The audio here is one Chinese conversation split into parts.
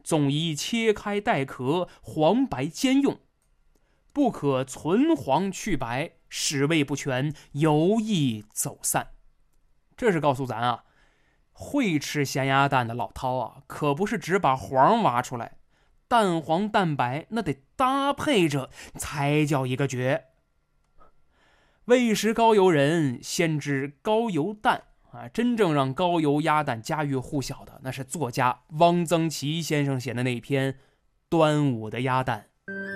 总宜切开带壳，黄白兼用，不可存黄去白，使味不全，油易走散。这是告诉咱啊，会吃咸鸭蛋的老饕啊，可不是只把黄挖出来，蛋黄蛋白那得搭配着才叫一个绝。未食高邮人，先知高邮蛋啊！真正让高邮鸭蛋家喻户晓的，那是作家汪曾祺先生写的那篇《端午的鸭蛋》。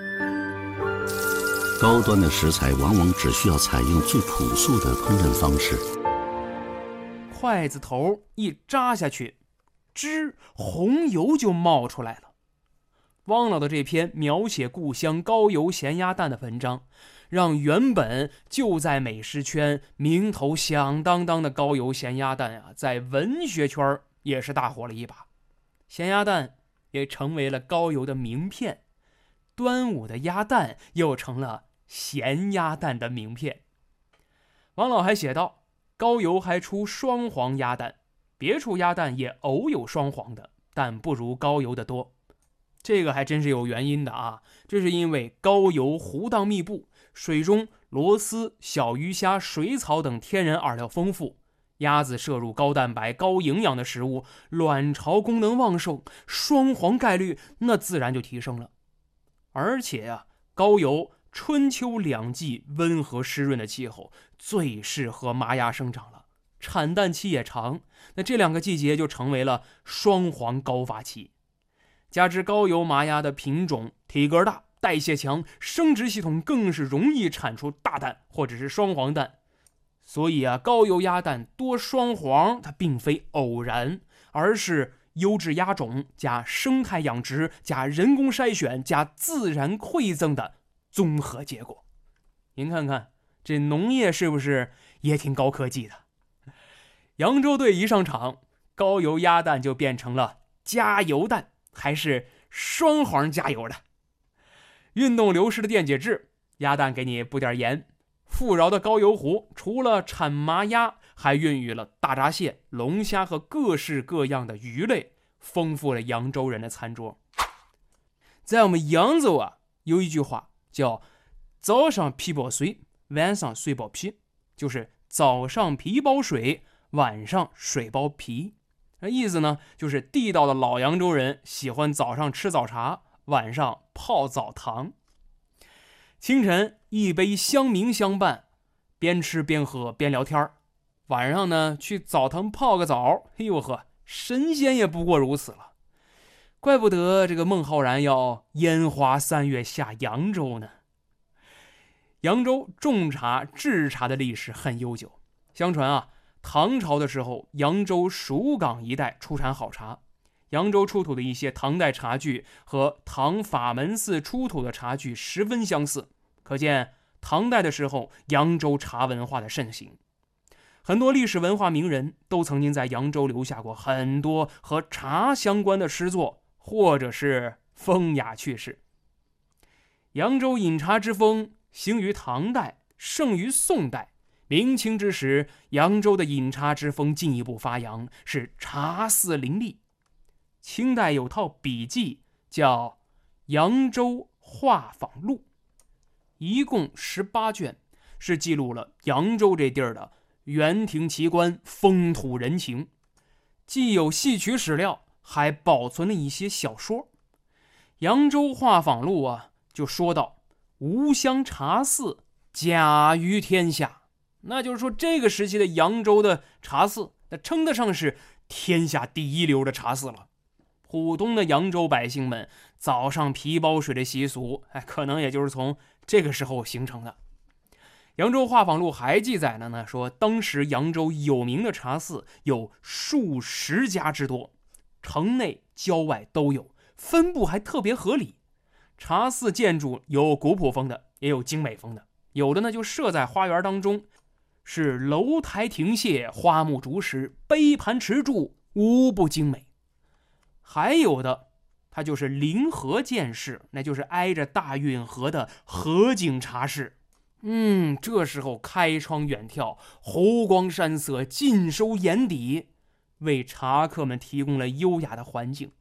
高端的食材往往只需要采用最朴素的烹饪方式， 筷子头一扎下去，汁红油就冒出来了。汪老的这篇描写故乡高邮咸鸭蛋的文章，让原本就在美食圈名头响当当的高邮咸鸭蛋啊，在文学圈也是大火了一把。咸鸭蛋也成为了高邮的名片，端午的鸭蛋又成了咸鸭蛋的名片。王老还写道，高邮还出双黄鸭蛋，别处鸭蛋也偶有双黄的，但不如高邮的多。这个还真是有原因的啊，这是因为高邮湖荡密布，水中螺丝、小鱼虾、水草等天然饵料丰富，鸭子摄入高蛋白、高营养的食物，卵巢功能旺盛，双黄概率那自然就提升了。而且啊，高邮春秋两季温和湿润的气候最适合麻鸭生长了，产蛋期也长，那这两个季节就成为了双黄高发期。加之高邮麻鸭的品种体格大、代谢强，生殖系统更是容易产出大蛋或者是双黄蛋，所以啊，高邮鸭蛋多双黄它并非偶然，而是优质鸭种加生态养殖加人工筛选加自然馈赠的综合结果。您看看这农业是不是也挺高科技的？扬州队一上场，高邮鸭蛋就变成了加油蛋，还是双黄加油的。运动流失的电解质，鸭蛋给你补点盐。富饶的高邮湖除了产麻鸭，还孕育了大闸蟹、龙虾和各式各样的鱼类，丰富了扬州人的餐桌。在我们扬州啊，有一句话叫早上皮包水，晚上水包皮，就是早上皮包水，晚上水包皮。意思呢，就是地道的老扬州人喜欢早上吃早茶，晚上泡澡堂。清晨一杯香茗相伴，边吃边喝边聊天，晚上呢去澡堂泡个澡，哎呦呵，神仙也不过如此了。怪不得这个孟浩然要烟花3月下扬州呢。扬州种茶制茶的历史很悠久，相传啊，唐朝的时候，扬州蜀港一带出产好茶。扬州出土的一些唐代茶具和唐法门寺出土的茶具十分相似，可见唐代的时候，扬州茶文化的盛行。很多历史文化名人都曾经在扬州留下过很多和茶相关的诗作，或者是风雅趣事。扬州饮茶之风行于唐代，盛于宋代。明清之时，扬州的饮茶之风进一步发扬，是茶肆林立。清代有套笔记叫《扬州画舫录》，一共18卷，是记录了扬州这地儿的园亭奇观、风土人情，既有戏曲史料，还保存了一些小说。扬州画舫录啊，就说到吴香茶肆甲于天下，那就是说这个时期的扬州的茶肆，那称得上是天下第一流的茶肆了。普通的扬州百姓们早上皮包水的习俗，可能也就是从这个时候形成的。扬州画舫录还记载了呢，说当时扬州有名的茶肆有数十家之多，城内郊外都有，分布还特别合理。茶肆建筑有古朴风的，也有精美风的，有的呢就设在花园当中，是楼台亭榭，花木竹石，杯盘池柱，无不精美。还有的它就是临河建室，那就是挨着大运河的河景茶室。这时候开窗远眺，湖光山色尽收眼底，为茶客们提供了优雅的环境。